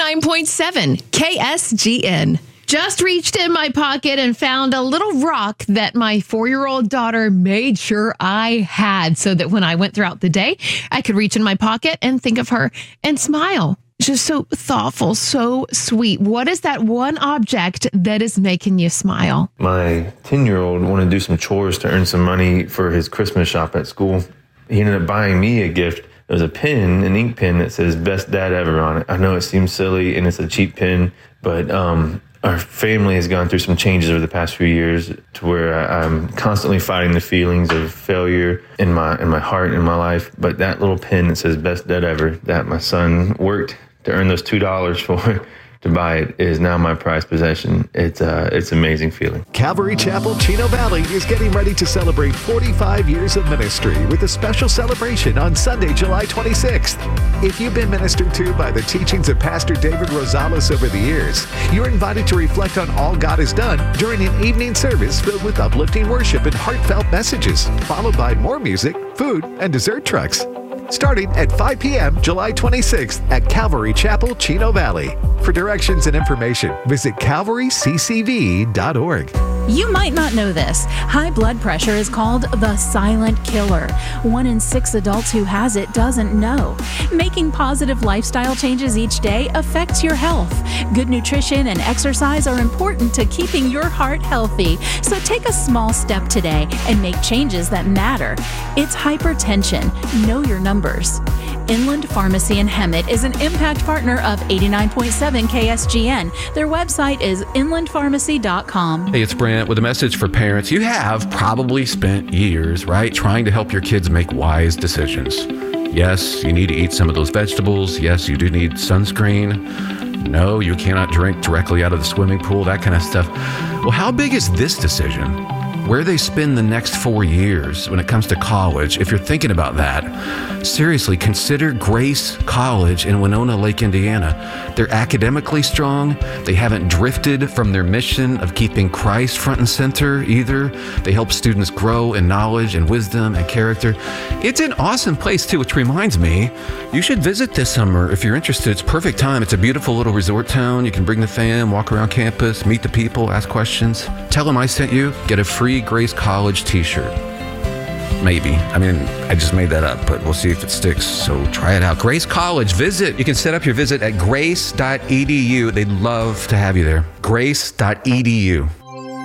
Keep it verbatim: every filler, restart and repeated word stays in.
eighty-nine point seven K S G N. Just reached in my pocket and found a little rock that my four-year-old daughter made sure I had so that when I went throughout the day, I could reach in my pocket and think of her and smile. Just so thoughtful, so sweet. What is that one object that is making you smile? My ten-year-old wanted to do some chores to earn some money for his Christmas shop at school. He ended up buying me a gift. There's a pen, an ink pen that says best dad ever on it. I know it seems silly and it's a cheap pen, but um, our family has gone through some changes over the past few years to where I, I'm constantly fighting the feelings of failure in my in my heart, in my life. But that little pen that says best dad ever, that my son worked to earn those two dollars for to buy it, is now my prized possession. It's uh, it's an amazing feeling. Calvary Chapel, Chino Valley is getting ready to celebrate forty-five years of ministry with a special celebration on Sunday, July twenty-sixth. If you've been ministered to by the teachings of Pastor David Rosales over the years, you're invited to reflect on all God has done during an evening service filled with uplifting worship and heartfelt messages, followed by more music, food, and dessert trucks. Starting at five p.m. July twenty-sixth at Calvary Chapel, Chino Valley. For directions and information, visit calvary c c v dot org. You might not know this. High blood pressure is called the silent killer. One in six adults who has it doesn't know. Making positive lifestyle changes each day affects your health. Good nutrition and exercise are important to keeping your heart healthy. So take a small step today and make changes that matter. It's hypertension. Know your numbers. Inland Pharmacy in Hemet is an impact partner of eighty-nine point seven K S G N. Their website is inland pharmacy dot com. Hey, it's Brent with a message for parents. You have probably spent years, right, trying to help your kids make wise decisions. Yes, you need to eat some of those vegetables. Yes, you do need sunscreen. No, you cannot drink directly out of the swimming pool, that kind of stuff. Well, how big is this decision? Where they spend the next four years when it comes to college, if you're thinking about that, seriously, consider Grace College in Winona Lake, Indiana. They're academically strong. They haven't drifted from their mission of keeping Christ front and center either. They help students grow in knowledge and wisdom and character. It's an awesome place too, which reminds me, you should visit this summer if you're interested. It's perfect time. It's a beautiful little resort town. You can bring the fam, walk around campus, meet the people, ask questions. Tell them I sent you. Get a free Grace College t-shirt. Maybe. I mean, I just made that up, but we'll see if it sticks. So try it out. Grace College, visit. You can set up your visit at grace dot e d u. They'd love to have you there. grace dot e d u.